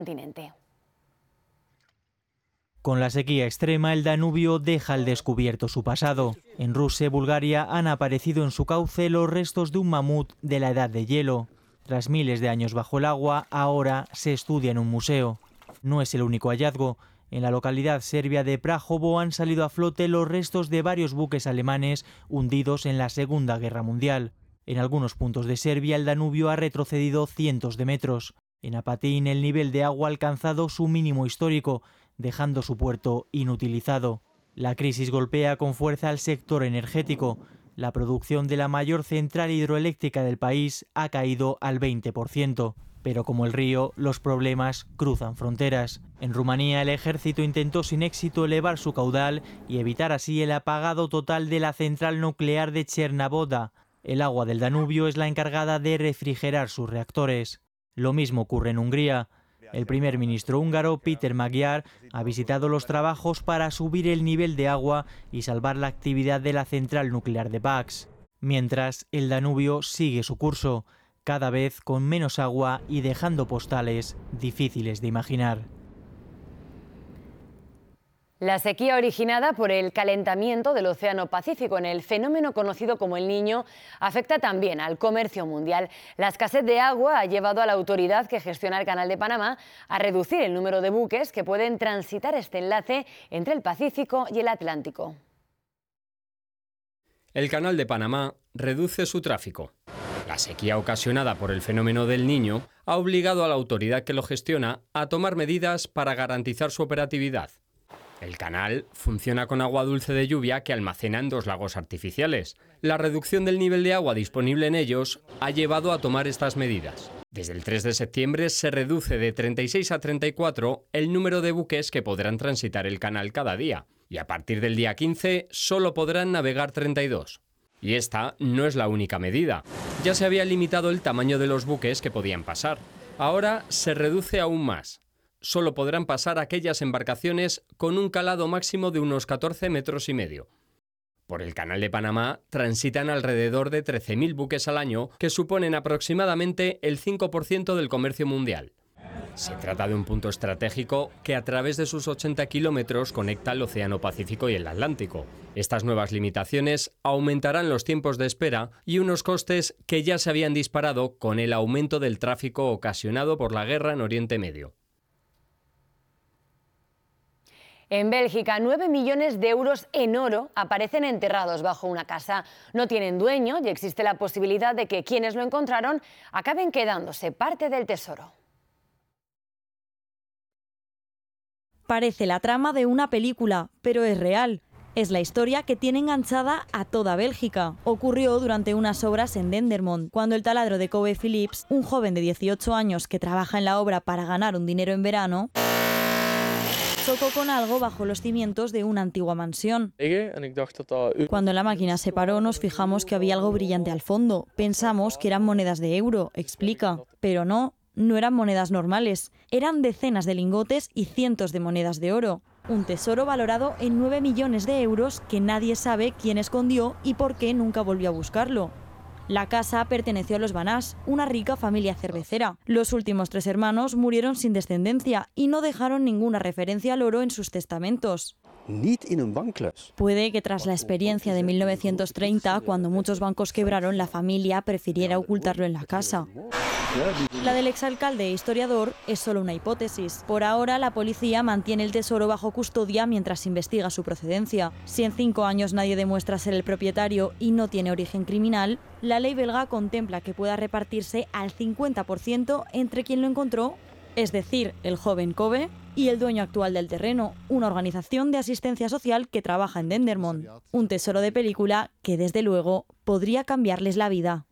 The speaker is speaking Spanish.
continente. Con la sequía extrema, el Danubio deja al descubierto su pasado. En Rusia y Bulgaria han aparecido en su cauce los restos de un mamut de la edad de hielo. Tras miles de años bajo el agua, ahora se estudia en un museo. No es el único hallazgo. En la localidad serbia de Prahovo han salido a flote los restos de varios buques alemanes hundidos en la Segunda Guerra Mundial. En algunos puntos de Serbia, el Danubio ha retrocedido cientos de metros. En Apatín, el nivel de agua ha alcanzado su mínimo histórico, dejando su puerto inutilizado. La crisis golpea con fuerza al sector energético. La producción de la mayor central hidroeléctrica del país ha caído al 20%. Pero como el río, los problemas cruzan fronteras. En Rumanía, el ejército intentó sin éxito elevar su caudal y evitar así el apagado total de la central nuclear de Cernavodă. El agua del Danubio es la encargada de refrigerar sus reactores. Lo mismo ocurre en Hungría. El primer ministro húngaro, Péter Magyar, ha visitado los trabajos para subir el nivel de agua y salvar la actividad de la central nuclear de Bax. Mientras, el Danubio sigue su curso, cada vez con menos agua y dejando postales difíciles de imaginar. La sequía originada por el calentamiento del Océano Pacífico en el fenómeno conocido como el Niño afecta también al comercio mundial. La escasez de agua ha llevado a la autoridad que gestiona el Canal de Panamá a reducir el número de buques que pueden transitar este enlace entre el Pacífico y el Atlántico. El Canal de Panamá reduce su tráfico. La sequía ocasionada por el fenómeno del Niño ha obligado a la autoridad que lo gestiona a tomar medidas para garantizar su operatividad. El canal funciona con agua dulce de lluvia que almacena en 2 lagos artificiales. La reducción del nivel de agua disponible en ellos ha llevado a tomar estas medidas. Desde el 3 de septiembre se reduce de 36 a 34 el número de buques que podrán transitar el canal cada día. Y a partir del día 15 solo podrán navegar 32. Y esta no es la única medida. Ya se había limitado el tamaño de los buques que podían pasar. Ahora se reduce aún más. Solo podrán pasar aquellas embarcaciones con un calado máximo de unos 14,5 metros. Por el Canal de Panamá transitan alrededor de 13.000 buques al año, que suponen aproximadamente el 5% del comercio mundial. Se trata de un punto estratégico que a través de sus 80 kilómetros conecta el Océano Pacífico y el Atlántico. Estas nuevas limitaciones aumentarán los tiempos de espera y unos costes que ya se habían disparado con el aumento del tráfico ocasionado por la guerra en Oriente Medio. En Bélgica, 9 millones de euros en oro aparecen enterrados bajo una casa. No tienen dueño y existe la posibilidad de que quienes lo encontraron acaben quedándose parte del tesoro. Parece la trama de una película, pero es real. Es la historia que tiene enganchada a toda Bélgica. Ocurrió durante unas obras en Dendermonde, cuando el taladro de Kobe Philips, un joven de 18 años que trabaja en la obra para ganar un dinero en verano, chocó con algo bajo los cimientos de una antigua mansión. Cuando la máquina se paró, nos fijamos que había algo brillante al fondo. Pensamos que eran monedas de euro, explica. Pero no eran monedas normales. Eran decenas de lingotes y cientos de monedas de oro. Un tesoro valorado en 9 millones de euros que nadie sabe quién escondió y por qué nunca volvió a buscarlo. La casa perteneció a los Banás, una rica familia cervecera. Los últimos 3 hermanos murieron sin descendencia y no dejaron ninguna referencia al oro en sus testamentos. Puede que tras la experiencia de 1930, cuando muchos bancos quebraron, la familia prefiriera ocultarlo en la casa. La del exalcalde e historiador es solo una hipótesis. Por ahora, la policía mantiene el tesoro bajo custodia mientras investiga su procedencia. Si en 5 años nadie demuestra ser el propietario y no tiene origen criminal, la ley belga contempla que pueda repartirse al 50% entre quien lo encontró, es decir, el joven Kobe, y el dueño actual del terreno, una organización de asistencia social que trabaja en Dendermonde. Un tesoro de película que, desde luego, podría cambiarles la vida.